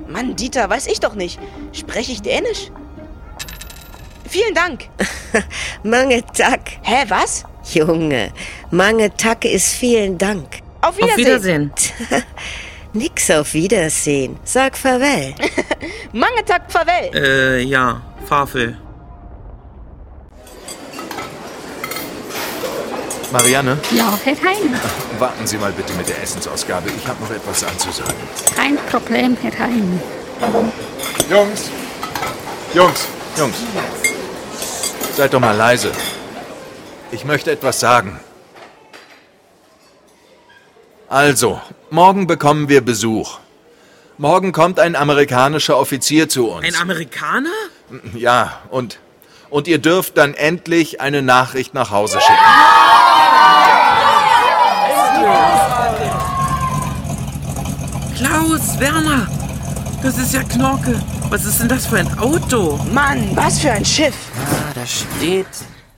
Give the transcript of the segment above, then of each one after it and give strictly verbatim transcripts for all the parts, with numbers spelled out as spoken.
Mann, Dieter, weiß ich doch nicht. Spreche ich Dänisch? Vielen Dank. Mange tak. Hä, was? Junge, mange tak ist vielen Dank. Auf Wiedersehen. Auf Wiedersehen. Nix auf Wiedersehen. Sag Farewell. Mange tak, farvel. Äh, ja, Farvel. Marianne? Ja, Herr Hein. Warten Sie mal bitte mit der Essensausgabe. Ich habe noch etwas anzusagen. Kein Problem, Herr Hein. Jungs! Jungs! Jungs! Seid doch mal leise. Ich möchte etwas sagen. Also, morgen bekommen wir Besuch. Morgen kommt ein amerikanischer Offizier zu uns. Ein Amerikaner? Ja, und, und ihr dürft dann endlich eine Nachricht nach Hause schicken. Klaus, Werner, das ist ja Knorke. Was ist denn das für ein Auto? Mann, was für ein Schiff. Ah, da steht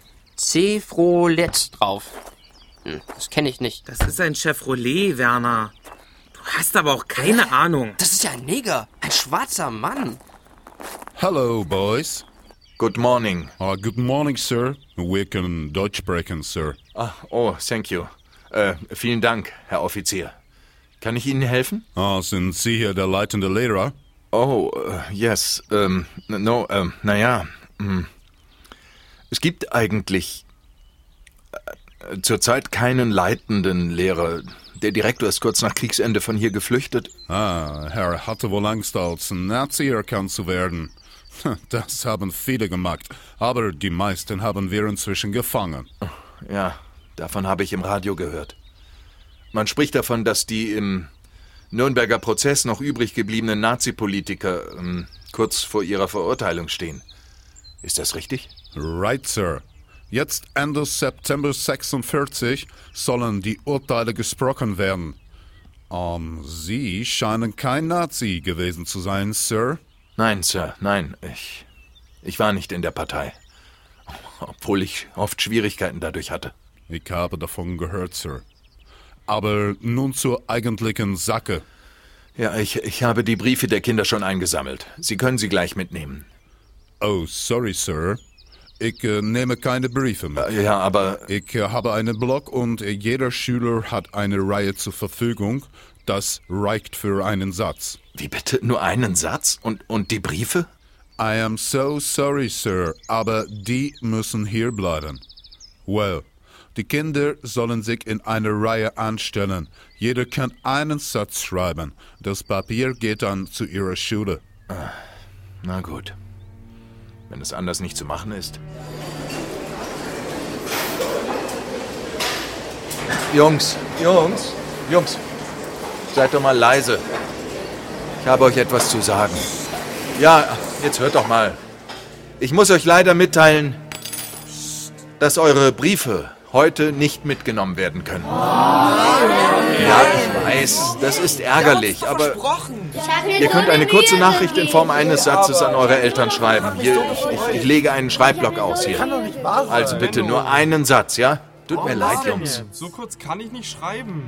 Chevrolet drauf. Hm, das kenne ich nicht. Das ist ein Chevrolet, Werner. Du hast aber auch keine äh? Ahnung. Das ist ja ein Neger, ein schwarzer Mann. Hello, boys. Good morning. Uh, good morning, sir. We can Deutsch sprechen, sir. Ah, oh, thank you. Äh, vielen Dank, Herr Offizier. Kann ich Ihnen helfen? Ah, sind Sie hier der leitende Lehrer? Oh, uh, yes. Ähm, no, ähm, naja. Hm. Es gibt eigentlich äh, zurzeit keinen leitenden Lehrer. Der Direktor ist kurz nach Kriegsende von hier geflüchtet. Ah, er hatte wohl Angst, als Nazi erkannt zu werden. Das haben viele gemacht, aber die meisten haben wir inzwischen gefangen. Ja, davon habe ich im Radio gehört. Man spricht davon, dass die im Nürnberger Prozess noch übrig gebliebenen Nazi-Politiker ähm, kurz vor ihrer Verurteilung stehen. Ist das richtig? Right, Sir. Jetzt Ende September sechsundvierzig sollen die Urteile gesprochen werden. Um, Sie scheinen kein Nazi gewesen zu sein, Sir. Nein, Sir, nein. Ich, ich war nicht in der Partei. Obwohl ich oft Schwierigkeiten dadurch hatte. Ich habe davon gehört, Sir. Aber nun zur eigentlichen Sache. Ja, ich, ich habe die Briefe der Kinder schon eingesammelt. Sie können sie gleich mitnehmen. Oh, sorry, Sir. Ich äh, nehme keine Briefe mit. Ja, aber... Ich äh, habe einen Blog und äh, jeder Schüler hat eine Reihe zur Verfügung. Das reicht für einen Satz. Wie bitte? Nur einen Satz? Und, und die Briefe? I am so sorry, Sir, aber die müssen hier bleiben. Well, die Kinder sollen sich in eine Reihe anstellen. Jeder kann einen Satz schreiben. Das Papier geht dann zu ihrer Schule. Ah, na gut. Wenn es anders nicht zu machen ist. Jungs, Jungs, Jungs, seid doch mal leise. Ich habe euch etwas zu sagen. Ja, jetzt hört doch mal. Ich muss euch leider mitteilen, dass eure Briefe heute nicht mitgenommen werden können. Ja, ich weiß, das ist ärgerlich, aber ihr könnt eine kurze Nachricht in Form eines Satzes an eure Eltern schreiben. Hier, ich, ich, ich lege einen Schreibblock aus hier. Also bitte nur einen Satz, ja? Tut mir leid, Jungs. So kurz kann ich nicht schreiben.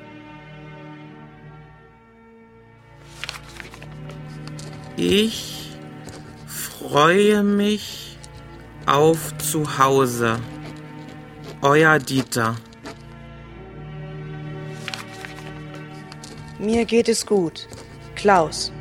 Ich freue mich auf Zuhause. Euer Dieter. Mir geht es gut. Klaus.